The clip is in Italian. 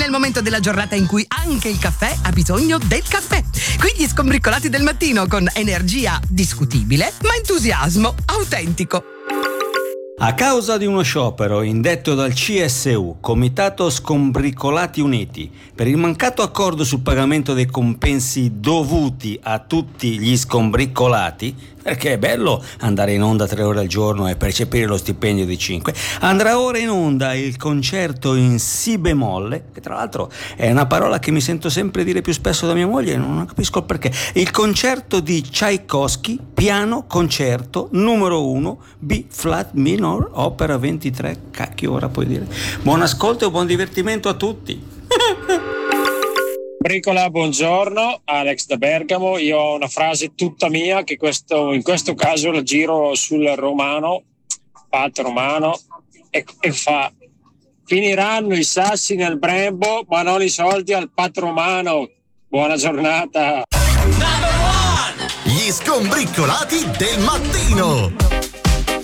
nel momento della giornata in cui anche il caffè ha bisogno del caffè. Qui gli skombriccolati del mattino con energia discutibile, ma entusiasmo autentico. A causa di uno sciopero indetto dal CSU, Comitato Skombricolati Uniti, per il mancato accordo sul pagamento dei compensi dovuti a tutti gli skombricolati, perché è bello andare in onda 3 ore al giorno e percepire lo stipendio di 5, andrà ora in onda il concerto in si bemolle, che tra l'altro è una parola che mi sento sempre dire più spesso da mia moglie, non capisco il perché. Il concerto di Tchaikovsky, piano concerto numero 1, B flat minor, opera 23, cacchio ora puoi dire. Buon ascolto e buon divertimento a tutti. Bricola, buongiorno, Alex da Bergamo. Io ho una frase tutta mia che in questo caso la giro sul romano, Pat Romano, e fa: finiranno i sassi nel Brembo ma non i soldi al Pat Romano. Buona giornata. Gli skombriccolati del mattino.